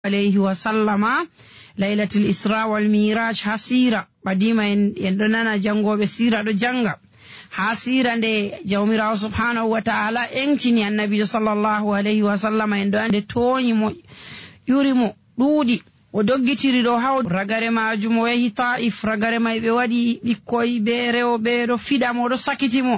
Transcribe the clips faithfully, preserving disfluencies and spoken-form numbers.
عليه وسلم ليلة الإسراء والميراج حسيرة بديما يندنا جنغو بسيرة دو جنغا حسيرة دي جوميرا سبحانه وتعالى انتني النبي صلى الله عليه وسلم يندو دي توني مو يوري مو دودي o doggitiri do haw ragare majum o yahi Taif ragare may be wadi bikkoy be rewbe do fidamo do sakitimo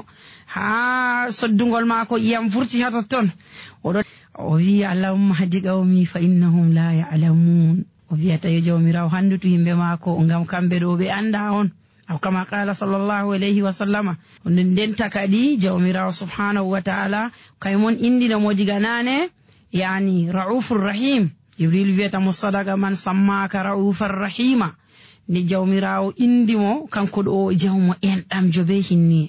ha soddungol mako iyam furti hato ton o do o wi allahumma hadi qawmi fa innahum la ya'lamun o wi ata jawmiraw handutu himbe mako ngam kambe do be anda on aw kama qala sallallahu alayhi wa sallama on den takadi jawmiraw subhanahu wa ta'ala kaymon indina mo diga nane yani raufur rahim Jibril vieta musadaga man sammaka raufar rahima ni jawmirawo indimo kanko do jawmo en dam jobe hinni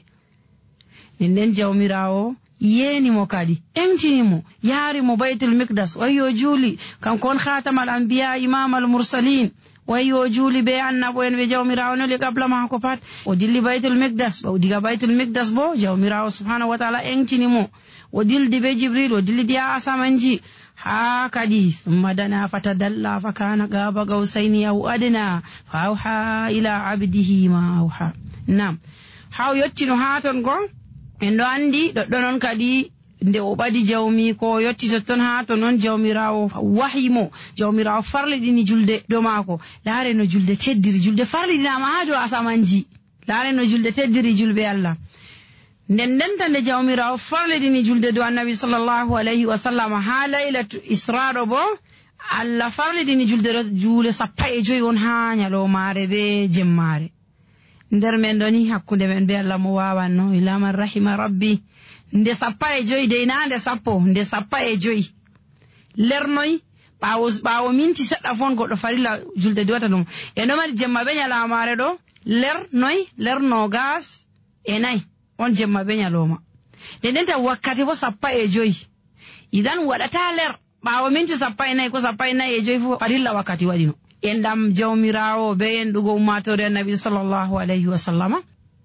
nen jawmirawo yeni mo kadi entini mo yari mo baytul miqdas wayo juli kanko on khatamal anbiya imam al mursalin wayo juli be annabo en be jawmirawo no le kabla ma ko pat o dilli baytul miqdas o diga baytul miqdas bo jawmirawo subhanahu wa ta'ala entini mo o dildi be Jibril o dilli dia asamanji هكذا ثم دنا فتدلى فكان قاب قوسين أو أدنى فأوحى إلى عبده ما أوحى نعم how yottino haton go endo andi doddonon kadi nde o badi jawmi ko yotti ton haton non jawmirawo wahimo jawmirawo farlidini julde do mako laare no julde teddiri julde farlidinama ha do asamanji laare no julde teddiri julbe Allah nden dentande jawmirawo farledini julde do annabi sallallahu alayhi wa sallam ha laylatu isra bo alla farledini julde do jule sappa e joyi on ha nyalo mare be jemmare nder men doni hakkunde men be Allah mo wawanno ila man rahima rabbi nde sappa e joyi de nande sappo nde sappa e joyi lernoy bawo bawo minti sedda fon goddo farilla julde do wata dum e no mari jemma be nyala mare do lernoy lerno gas e nay on jemma be nyaloma den ta wakkati bo sappa e joyi idan wadata ler bawo minti sappa e nay ko sappa e nay e joyi fu farilla wakkati wadino endam jawmirawo be en dugo ummatore annabi sallallahu alayhi wa sallama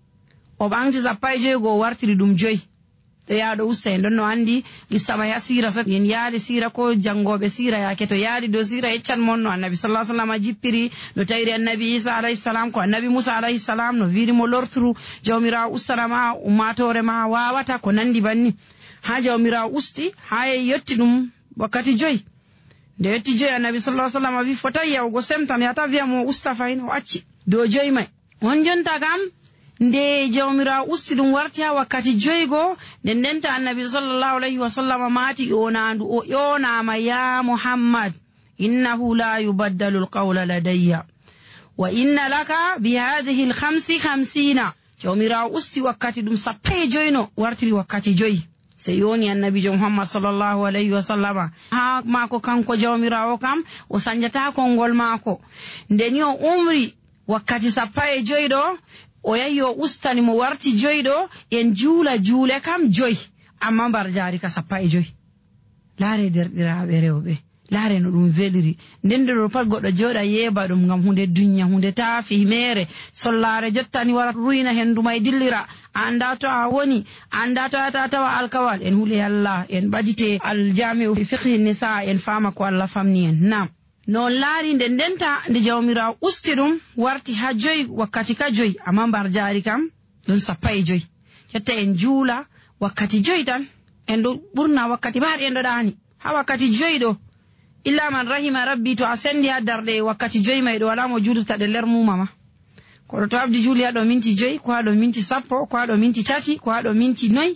o bangi sappa e joyi go wartiri dum joyi to yaado usta en donno andi gisama ya sira sat en yaade sira ko jangobe sira yake to yaadi do sira eccan monno annabi sallallahu alaihi wasallam jippiri no tayri annabi Isa alayhi salam ko annabi Musa alayhi salam no viri mo lorturu jawmira ustarama ummatore ma wawata ko nandi banni ha jawmira usti ha yetti dum wakati joyi de yetti joyi annabi sallallahu alaihi wasallam vi fota yawgo semtam yata viya mo ustafa ino acci do joyi mai won jonta gam nde jawmira usti dum warti ha wakati joygo den denta annabi sallallahu alaihi wasallam mati yonandu o yonama ya Muhammad innahu la yubaddalu alqawla ladayya wa inna laka bi hadhihi alkhamsi khamsina jawmira usti wakati dum sappe joyno wartiri wakati joyi se yoni annabi Muhammad sallallahu alaihi wasallam ha mako kanko jawmira o kam o sanjata ko ngol mako ndeni o umri wakati sappe joydo o yayo ustani mo warti joydo en juula juule kam joy amma bar jaari ka sappa e joy laare derdiraabe rewbe laare no dum veliri ndende do pat goddo joda yeba dum ngam hunde dunya hunde taafi mere sollaare jottani wara ruina hendu may dillira anda to a woni anda to ata tawa alkawal en huli Allah en badite al jami'u fi fiqh nisa en fama ko Allah famni en nam no laari nden denta nde jawmira usti dum warti ha joyi wakkati ka joyi amma bar jaari kam don sappa e joyi hetta en juula wakkati joyi tan en do burna wakkati baade en do dani ha wakkati joyi do illa man rahima rabbi to asendi ha darde wakkati joyi may do wala mo julta de ler mumama ko to abdi juli ha do minti joyi ko ha do minti sappo ko ha do minti tati ko ha do minti noy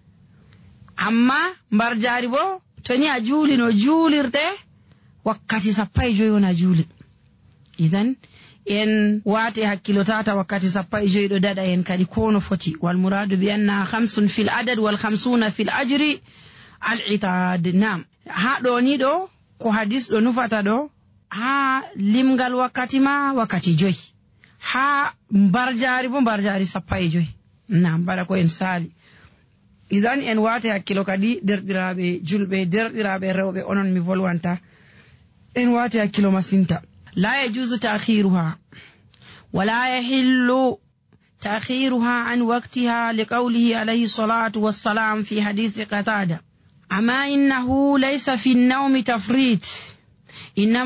amma bar jaari bo to ni a juli no julirte wakkati sappai joyi wona juuli idan en wati hakkilo tata wakkati sappai joyi do dada en kadi kono foti wal muradu bi anna khamsun fil adad wal khamsuna fil ajri al itad nam ha do ni do ko hadis do nufata do ha limgal wakkati ma wakkati joyi ha barjari bo barjari sappai joyi nam bara ko en sali idan en wati hakkilo kadi derdirabe julbe derdirabe rewbe onon mi volwanta إن واتي كيلو مسنتا لا يجوز تأخيرها ولا يحل تأخيرها عن وقتها لقوله عليه الصلاة والسلام في حديث قتادة أما إنه ليس في النوم تفريط innama